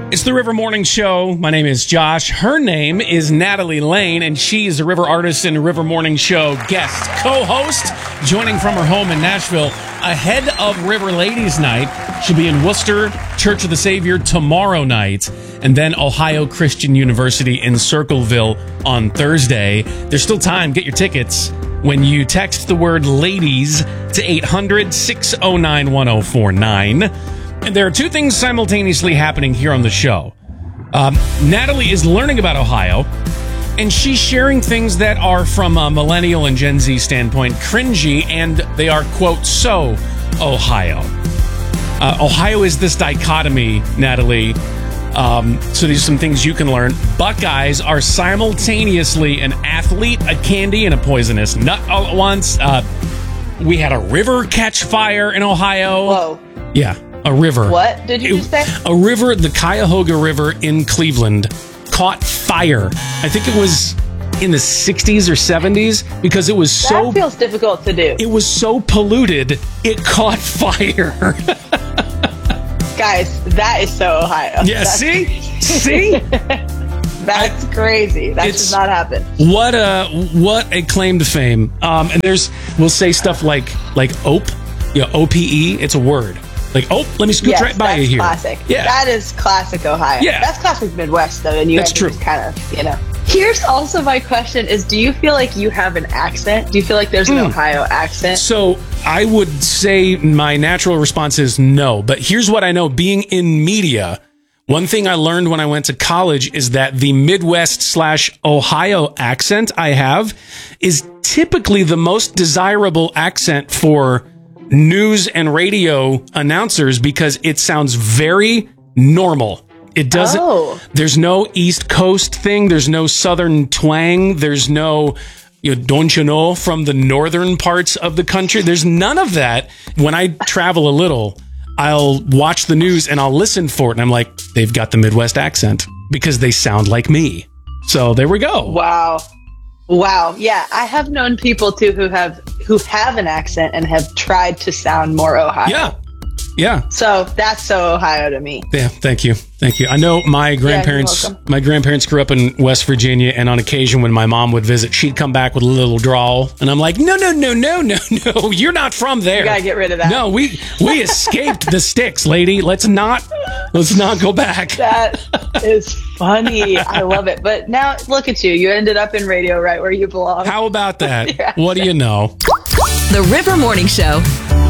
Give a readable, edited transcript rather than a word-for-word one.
It's the River Morning Show. My name is Josh. Her name is Natalie Lane, and she is a River Artist and River Morning Show guest co-host, joining from her home in Nashville ahead of River Ladies Night. She'll be in Worcester, Church of the Savior tomorrow night, and then Ohio Christian University in Circleville on Thursday. There's still time. Get your tickets when you text the word ladies to 800-609-1049. And there are two things simultaneously happening here on the show. Natalie is learning about Ohio, and she's sharing things that are from a millennial and Gen Z standpoint cringy, and they are, quote, so Ohio. Ohio is this dichotomy, Natalie. So these are some things you can learn. Buckeyes are simultaneously an athlete, a candy, and a poisonous nut all at once. We had a river catch fire in Ohio. Whoa. Yeah. A river. What did you just say? A river, the Cuyahoga River in Cleveland, caught fire. I think it was in the 60s or 70s because it was so... That feels difficult to do. It was so polluted, it caught fire. Guys, that is so Ohio. Yeah, see? See? That's crazy. That should not happen. What a claim to fame. And we'll say stuff like OPE, OPE, it's a word. Like, oh, let me scoot right by you here. Classic. Yeah. That is classic Ohio. Yeah. That's classic Midwest, though. And that's true. Kind of, Here's also my question is, do you feel like you have an accent? Do you feel like there's an Ohio accent? So I would say my natural response is no. But here's what I know. Being in media, one thing I learned when I went to college is that the Midwest/Ohio accent I have is typically the most desirable accent for news and radio announcers because it sounds very normal. It doesn't, There's no East Coast thing. There's no Southern twang. There's no, don't you know, from the northern parts of the country. There's none of that. When I travel a little, I'll watch the news and I'll listen for it. And I'm like, they've got the Midwest accent because they sound like me. So there we go. Wow. Yeah, I have known people too who have an accent and have tried to sound more Ohio. Yeah. So that's so Ohio to me. Yeah, thank you. I know my grandparents grew up in West Virginia, and on occasion when my mom would visit, she'd come back with a little drawl, and I'm like, no, you're not from there. You gotta get rid of that. No, we escaped the sticks, lady. Let's not go back. That is funny. I love it. But now look at you. You ended up in radio right where you belong. How about that? Yeah. What do you know? The River Morning Show.